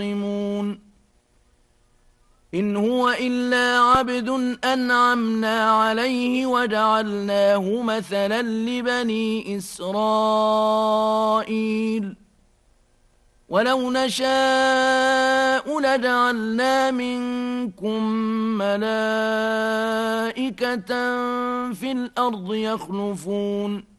إن هو إلا عبد أنعمنا عليه وجعلناه مثلا لبني إسرائيل ولو نشاء لجعلنا منكم ملائكة في الأرض يخلفون